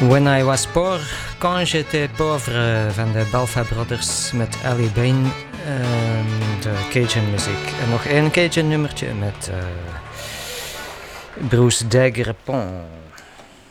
When I Was Poor, Quand j'étais pauvre van de Balfa Brothers met Ali Bain, de Cajun muziek. En nog één Cajun nummertje met Bruce Daguerre-Pont.